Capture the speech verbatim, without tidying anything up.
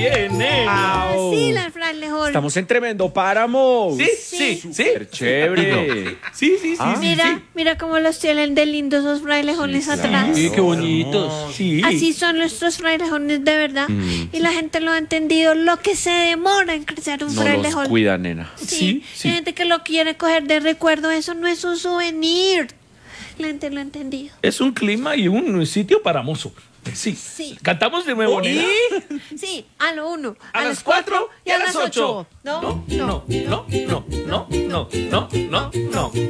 viene. Au. Sí, las frailejones. Estamos en tremendo páramo. Sí, sí, sí. Súper chévere. Sí, sí, sí, Ah. sí, Mira, sí. mira cómo los tienen de lindos esos frailejones atrás. Sí, qué bonitos. Sí. Así son nuestros frailejones de verdad. Y la gente lo ha entendido. Lo que se demora en crecer un No los frailejón. cuida, nena. Sí, Sí, sí. hay gente que lo quiere coger de recuerdo. Eso no es un souvenir. La gente lo ha entendido. Es un clima y un sitio para mozo. Sí. Sí. Cantamos de nuevo, nena. Sí, a lo uno, A las cuatro y a las ocho. No, No, no, no, no, no, no, no, no, no.